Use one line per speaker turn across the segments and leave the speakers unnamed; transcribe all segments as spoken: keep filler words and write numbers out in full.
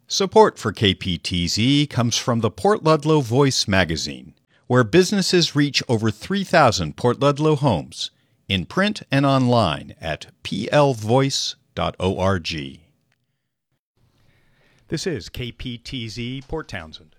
Support for K P T Z comes from the Port Ludlow Voice magazine, where businesses reach over three thousand Port Ludlow homes, in print and online at p l voice dot org. This is K P T Z Port Townsend.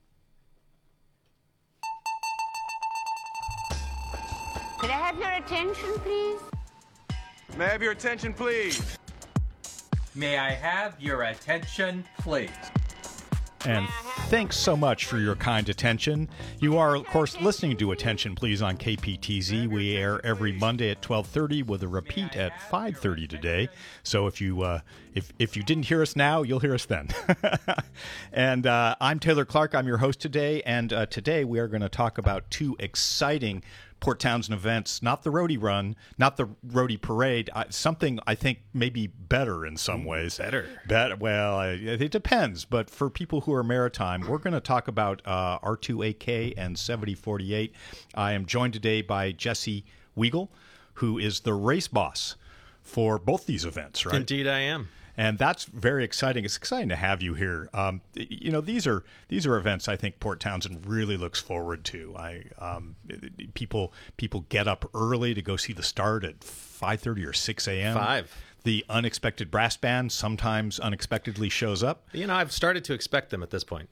Could I have your attention, please?
May I have your attention, please?
May I have your attention, please?
And thanks so much for your kind attention. You are, of course, listening to Attention Please on K P T Z. We air every Monday at twelve thirty with a repeat at five thirty today. So if you uh, if if you didn't hear us now, you'll hear us then. And uh, I'm Taylor Clark. I'm your host today. And uh, today we are going to talk about two exciting Port Townsend events, not the Roadie Run, not the Roadie Parade, uh, something I think maybe better in some ways.
Better.
Better. Well, uh, it depends. But for people who are maritime, we're going to talk about uh, R two A K and seventy forty-eight. I am joined today by Jesse Weigel, who is the race boss for both these events, right?
Indeed, I am.
And that's very exciting. It's exciting to have you here. Um, you know, these are these are events I think Port Townsend really looks forward to. I um, people people get up early to go see the start at five thirty or six a.m.
Five.
The unexpected brass band sometimes unexpectedly shows up.
You know, I've started to expect them at this point.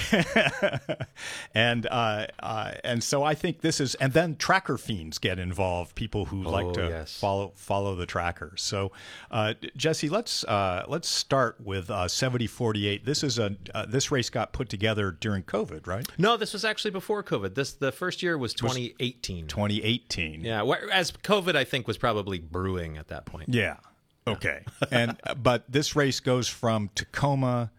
and uh, uh, and so I think this is, and then tracker fiends get involved. People who
Oh,
like to
yes.
follow follow the trackers. So, uh, Jesse, let's uh, let's start with uh, seventy forty-eight. This is a uh, this race got put together during COVID, right?
No, this was actually before COVID. This the first year was twenty eighteen.
twenty eighteen.
Yeah, whereas COVID, I think, was probably brewing at that point.
Yeah. Okay. And but this race goes from Tacoma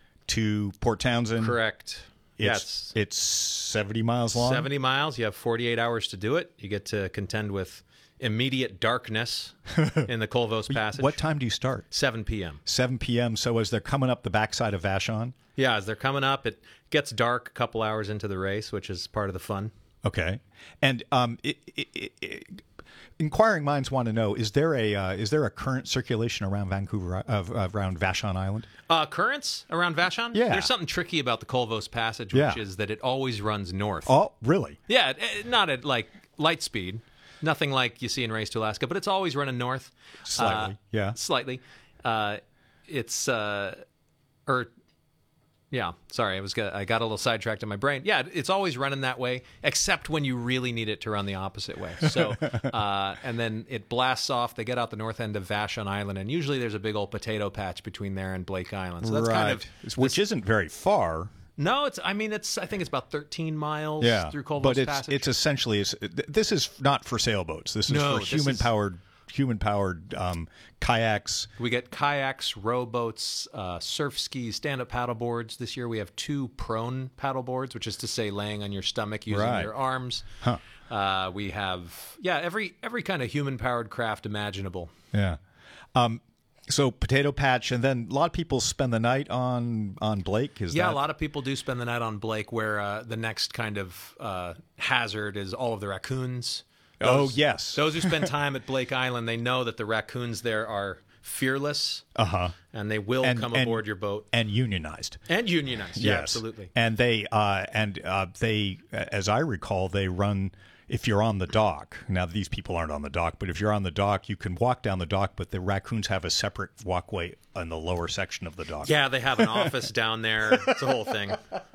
to Port Townsend.
Correct.
It's
yes.
it's seventy miles long.
seventy miles. You have forty-eight hours to do it. You get to contend with immediate darkness in the Colvos Passage.
What time do you start?
seven p.m.
seven p.m. So as they're coming up the backside of Vashon?
Yeah, as they're coming up, it gets dark a couple hours into the race, which is part of the fun.
Okay. And um, it, it, it, it, inquiring minds want to know: is there a uh, is there a current circulation around Vancouver, uh, around Vashon Island?
Uh, currents around Vashon?
Yeah.
There's something tricky about the Colvos Passage, which
Yeah.
is that it always runs north.
Oh, really?
Yeah, it- not at like light speed, nothing like you see in Race to Alaska, but it's always running north.
Slightly,
Uh,
yeah.
Slightly. Uh, it's uh, or yeah. Sorry, I was got, I got a little sidetracked in my brain. Yeah, it's always running that way, except when you really need it to run the opposite way. So, uh, and then it blasts off. They get out the north end of Vashon Island, and usually there's a big old potato patch between there and Blake Island. So that's
right.
kind of
Which isn't very far.
no. It's I mean it's I think it's about thirteen miles
Yeah,
through Colvos
but it's
Passage.
it's essentially it's, this is not for sailboats. This is
No,
for
this
human
is-
powered human powered um, kayaks.
We get kayaks, rowboats, uh, surf skis, stand-up paddle boards. This year we have two prone paddle boards, which is to say laying on your stomach using
Right.
your arms.
Huh.
Uh, we have, yeah, every every kind of human-powered craft imaginable.
Yeah. Um, so potato patch, and then a lot of people spend the night on on Blake. Is
Yeah,
that
a lot of people do spend the night on Blake, where uh, the next kind of uh, hazard is all of the raccoons.
Oh, yes.
Those who spend time at Blake Island, they know that the raccoons there are fearless,
uh-huh.
and they will
And-
come
and-
aboard your boat.
and unionized.
And unionized, yeah,
Yes.
absolutely.
And they uh, and uh, they, as I recall, they run. If you're on the dock, now these people aren't on the dock, but if you're on the dock, you can walk down the dock, but the raccoons have a separate walkway in the lower section of the dock.
Yeah, they have an office down there. It's a whole thing.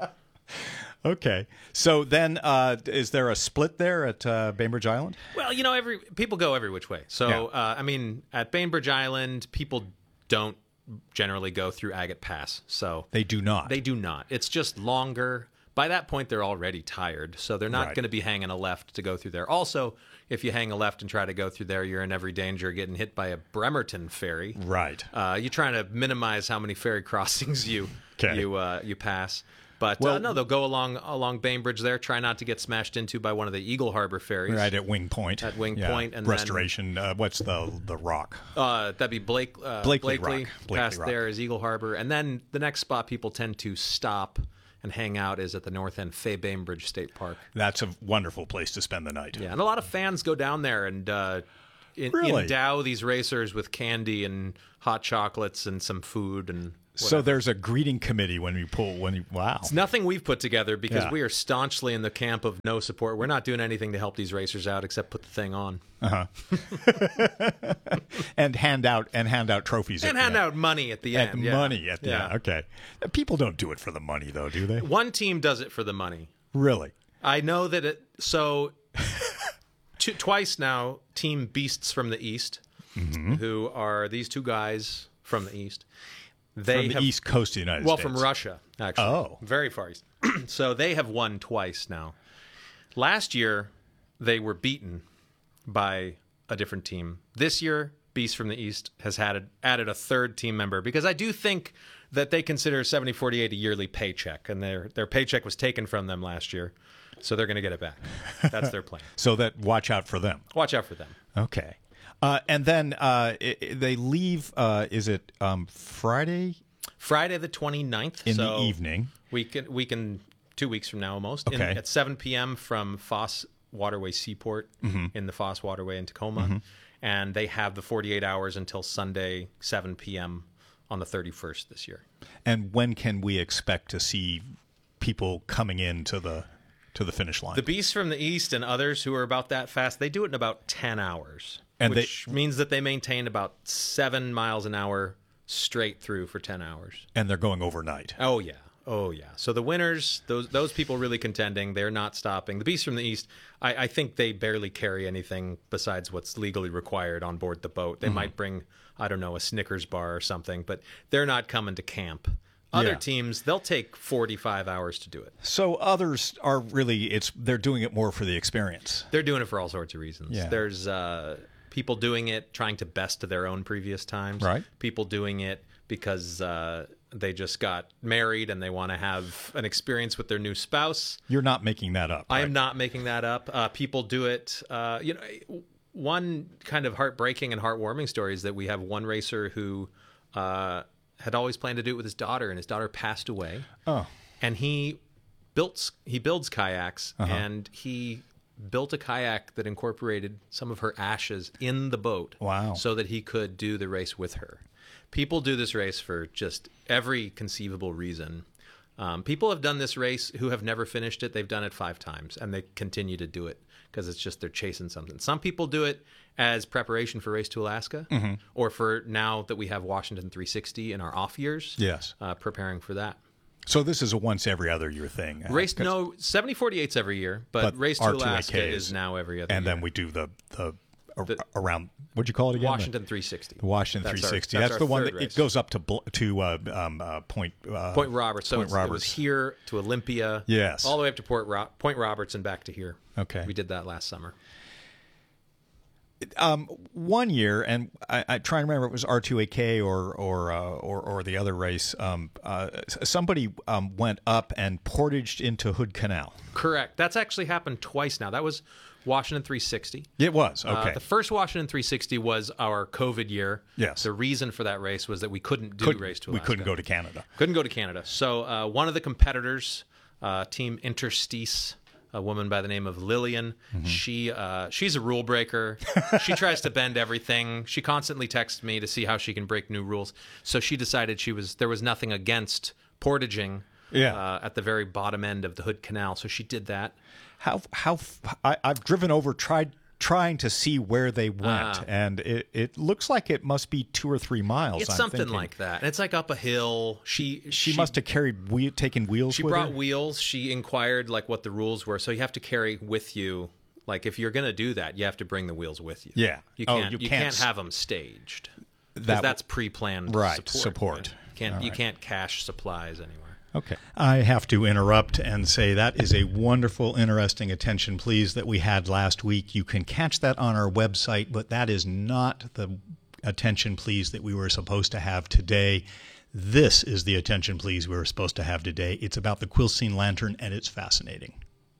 Okay. So then, uh, is there a split there at uh, Bainbridge Island?
Well, you know, every people go every which way. So,
Yeah.
uh, I mean, at Bainbridge Island, people don't generally go through Agate Pass. So
They do not.
they do not. It's just longer. By that point, they're already tired, so they're not
Right.
going to be hanging a left to go through there. Also, if you hang a left and try to go through there, you're in every danger of getting hit by a Bremerton ferry.
Right.
Uh, you're trying to minimize how many ferry crossings you
'Kay.
you uh, you pass. But
Well-
uh, no, they'll go along along Bainbridge there. Try not to get smashed into by one of the Eagle Harbor ferries.
Right at Wing Point.
At Wing
Yeah.
Point, and then-
Restoration. uh, what's the the rock?
Uh, that'd be Blake, uh,
Blakely
Blakely.
Rock. Blakely
Past
Rock.
there is Eagle Harbor, and then the next spot people tend to stop and hang out is at the north end, Fay Bainbridge State Park.
That's a wonderful place to spend the night.
Yeah, and a lot of fans go down there and uh, in,
Really?
endow these racers with candy and hot chocolates and some food and.
So
whatever.
there's a greeting committee when you pull when you wow.
It's nothing we've put together because
Yeah.
we are staunchly in the camp of no support. We're not doing anything to help these racers out except put the thing on
and hand out and hand out trophies
and
at the
hand
end.
out money at the
At
end. yeah.
money at the
yeah.
end. Okay. People don't do it for the money though, do they?
One team does it for the money.
Really?
I know that it. So two, twice now, Team Beasts from the East,
Mm-hmm.
who are these two guys from the East. They
From the
have,
East Coast of the United
well,
States.
from Russia, actually.
Oh.
Very far east. So they have won twice now. Last year, they were beaten by a different team. This year, Beast from the East has had added a third team member because I do think that they consider seventy forty-eight a yearly paycheck, and their their paycheck was taken from them last year, so they're going to get it back. That's their plan.
So that watch out for them.
Watch out for them.
Okay. Uh, and then uh, i i- they leave, uh, is it um, Friday
Friday the twenty-ninth.
in
so
the evening?
We can, we can, two weeks from now almost, in,
Okay.
at seven p.m. from Foss Waterway Seaport
Mm-hmm.
in the Foss Waterway in Tacoma. And they have the forty-eight hours until Sunday, seven p.m. on the thirty-first this year.
And when can we expect to see people coming into the to the finish line?
The Beasts from the East and others who are about that fast, they do it in about ten hours,
And
which
they-
means that they maintain about seven miles an hour straight through for ten hours.
and they're going overnight.
Oh yeah, oh yeah. So the winners, those those people really contending, they're not stopping. The Beasts from the East, I, I think they barely carry anything besides what's legally required on board the boat. They
Mm-hmm.
might bring, I don't know, a Snickers bar or something, but they're not coming to camp. Other
Yeah.
teams, they'll take forty-five hours to do it.
So others are really it's they're doing it more for the experience.
They're doing it for all sorts of reasons.
Yeah.
There's uh, people doing it trying to best their own previous times.
Right.
People doing it because uh, they just got married and they want to have an experience with their new spouse.
You're not making that up.
I am
right?
not making that up. Uh, people do it. Uh, you know, one kind of heartbreaking and heartwarming story is that we have one racer who uh, had always planned to do it with his daughter, and his daughter passed away.
Oh.
And he built he builds kayaks,
Uh-huh.
and he built a kayak that incorporated some of her ashes in the boat.
Wow.
So that he could do the race with her. People do this race for just every conceivable reason. Um, people have done this race who have never finished it. They've done it five times, and they continue to do it because it's just they're chasing something. Some people do it as preparation for Race to Alaska,
Mm-hmm.
or for now that we have Washington three sixty in our off years.
Yes.
uh, preparing for that.
So this is a once every other year thing. uh,
Race
'cause-
no seventy forty-eight's every year, but,
But
Race to
R two A K
Alaska
is-
is now every other
and
year.
then we do the the, ar-
The-
around what'd you call it again?
Washington three sixty.
The Washington
That's
three
our-
sixty.
that's
That's,
our
the one
third
that
race.
it goes up to bl- to uh, um, uh, Point uh,
Point Roberts. So
Point
it's- it was
Roberts.
here to Olympia.
Yes.
All the way up to Port Ro- Point Roberts and back to here.
Okay.
We did that last summer.
One year, and I, I try and remember it was R two A K or or uh, or, or the other race. Um, uh, somebody um, went up and portaged into Hood Canal.
Correct. That's actually happened twice now. That was Washington three sixty.
It was okay.
Uh, the first Washington three sixty was our COVID year.
Yes.
The reason for that race was that we couldn't do
Couldn't-
Race to
we
Alaska.
couldn't go to Canada.
Couldn't go to Canada. So uh, one of the competitors, uh, Team Interstice, a woman by the name of Lillian,
Mm-hmm.
she uh, she's a rule breaker. She tries to bend everything. She constantly texts me to see how she can break new rules. So she decided she was there was nothing against portaging
Yeah.
uh, at the very bottom end of the Hood Canal. So she did that.
How how f- I, I've driven over, tried trying to see where they went,
Ah.
and it, it looks like it must be two or three miles.
It's
I'm
something
thinking.
like that. And it's like up a hill. She
She, must have carried wheel, taken wheels.
She
with
brought
her?
wheels. She inquired like what the rules were. So you have to carry with you. Like if you're going to do that, you have to bring the wheels with you.
Yeah.
You
Oh,
can't.
you
you,
can't
can't,
s-
have them staged. 'Cause
That-
that's pre-planned.
Right,
Support.
support.
right? You can't.
All
You
right.
can't cache supplies anywhere.
Okay. I have to interrupt and say that is a wonderful, interesting attention, please, that we had last week. You can catch that on our website, but that is not the attention, please, that we were supposed to have today. This is the attention, please, we were supposed to have today. It's about the Quilcene Lantern, and it's fascinating.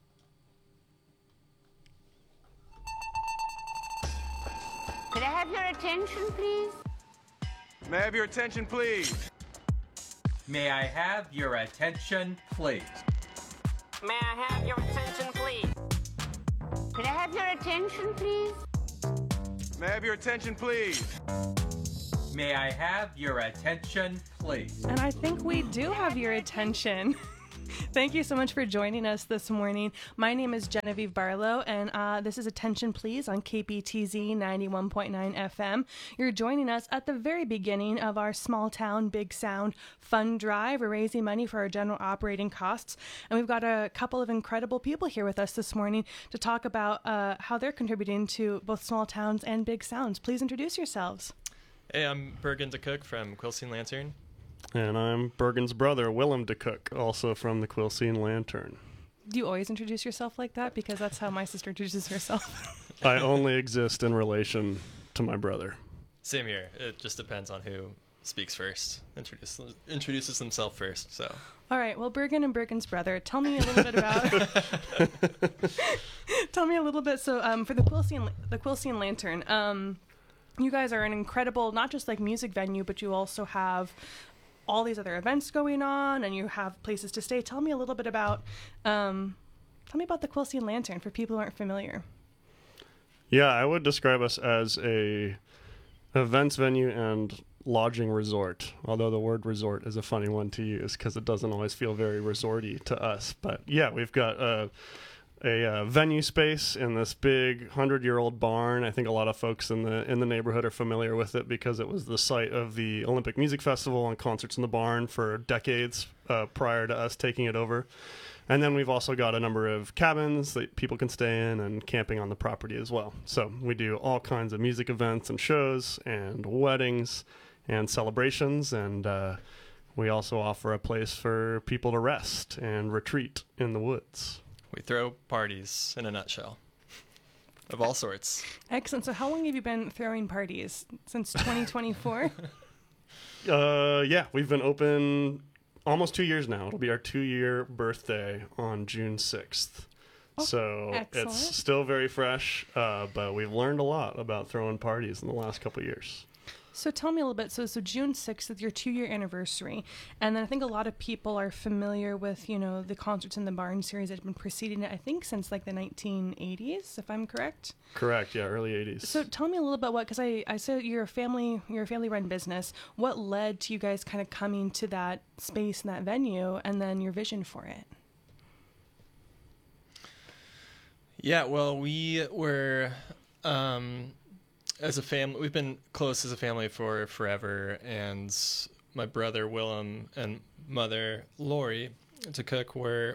Could I have your attention, please?
May I have your attention, please?
May I have your attention, please?
May I have your attention, please?
Could I have your attention, please?
May I have your attention, please?
May I have your attention, please?
And I think we do have your attention. Thank you so much for joining us this morning. My name is Genevieve Barlow, and uh, this is Attention Please on K P T Z ninety-one point nine F M. You're joining us at the very beginning of our Small Town Big Sound Fund Drive. We're raising money for our general operating costs, and we've got a couple of incredible people here with us this morning to talk about uh, how they're contributing to both small towns and big sounds. Please introduce yourselves.
Hey, I'm Bergen DeCook from Quilcene Lantern.
And I'm Bergen's brother, Willem DeCook, also from the Quilcene Lantern.
Do you always introduce yourself like that? Because that's how my sister introduces herself.
I only exist in relation to my brother.
Same here. It just depends on who speaks first, introduce, introduces himself first. So.
All right. Well, Bergen and Bergen's brother, tell me a little bit about. tell me a little bit. So, um, for the Quilcene, the Quilcene Lantern, um, you guys are an incredible, not just like music venue, but you also have all these other events going on, and you have places to stay. Tell me a little bit about, um, tell me about the Quilcene Lantern for people who aren't familiar.
Yeah, I would describe us as a events venue and lodging resort, although the word resort is a funny one to use because it doesn't always feel very resorty to us. But yeah, we've got a, a, uh venue space in this big hundred-year-old barn. I think a lot of folks in the in the neighborhood are familiar with it because it was the site of the Olympic Music Festival and concerts in the barn for decades uh, prior to us taking it over. And then we've also got a number of cabins that people can stay in and camping on the property as well. So we do all kinds of music events and shows and weddings and celebrations, and uh, we also offer a place for people to rest and retreat in the woods.
We throw parties, in a nutshell, of all sorts.
Excellent. So how long have you been throwing parties? Since twenty twenty-four?
uh, yeah, we've been open almost two years now. It'll be our two-year birthday on June sixth. Oh, so
excellent.
It's still very fresh, uh, but we've learned a lot about throwing parties in the last couple of years.
So tell me a little bit. So, so June sixth is your two-year anniversary. And then I think a lot of people are familiar with, you know, the Concerts in the Barn series that have been preceding it, I think, since like the nineteen eighties, if I'm correct.
Correct, yeah, early eighties.
So tell me a little bit what, because I, I said you're a family, you're a family-run business. What led to you guys kind of coming to that space and that venue, and then your vision for it?
Yeah, well, we were... Um, As a family, we've been close as a family for forever, and my brother Willem and mother Lori DeCook were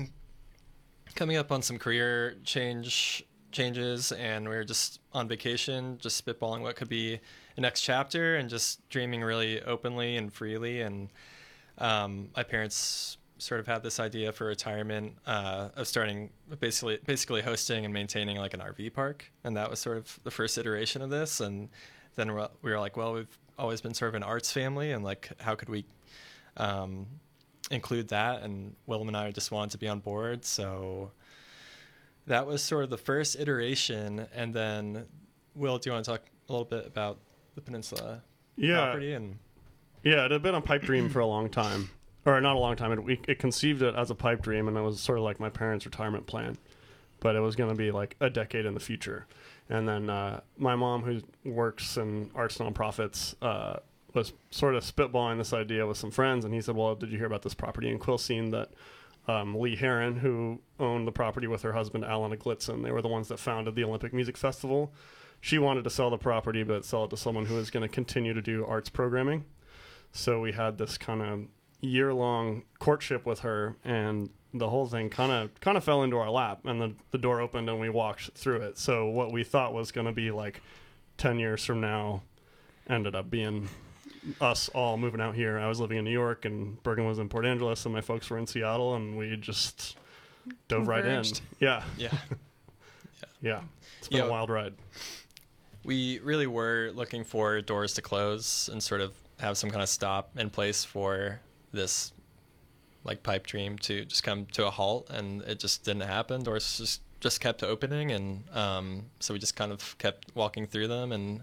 coming up on some career change changes, and we were just on vacation, just spitballing what could be the next chapter, and just dreaming really openly and freely. And um, my parents sort of had this idea for retirement uh, of starting basically basically hosting and maintaining like an R V park, and that was sort of the first iteration of this. And then we were like, well, we've always been sort of an arts family, and like, how could we um, include that? And Willem and I just wanted to be on board, so that was sort of the first iteration. And then, Will, do you want to talk a little bit about the Peninsula
yeah.
property? And
yeah, it had been a pipe dream for a long time. Or not a long time. It, we, it conceived it as a pipe dream, and it was sort of like my parents' retirement plan. But it was going to be like a decade in the future. And then uh, my mom, who works in arts nonprofits, uh, was sort of spitballing this idea with some friends. And he said, well, did you hear about this property in Quilcene that um, Lee Heron, who owned the property with her husband, Alan Glitzen, they were the ones that founded the Olympic Music Festival. She wanted to sell the property, but sell it to someone who was going to continue to do arts programming. So we had this kind of year-long courtship with her, and the whole thing kind of kind of fell into our lap, and the, the door opened and we walked through it. So what we thought was going to be like ten years from now ended up being us all moving out here. I was living in New York, and Bergen was in Port Angeles, and my folks were in Seattle, and we just dove right in. Yeah.
Yeah.
Yeah. Yeah. It's been
Yeah.
a wild ride.
We really were looking for doors to close and sort of have some kind of stop in place for this like pipe dream to just come to a halt, and it just didn't happen. Doors just just kept opening, and um so we just kind of kept walking through them, and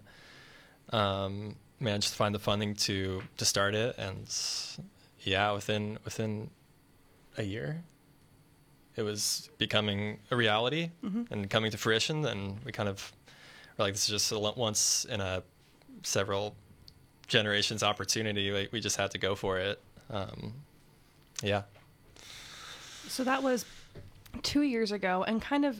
um managed to find the funding to to start it. And yeah, within within a year it was becoming a reality mm-hmm. and coming to fruition. And we kind of we're like, this is just a lo- once in a several generations opportunity. Like, we just had to go for it. Um, yeah.
So that was two years ago, and kind of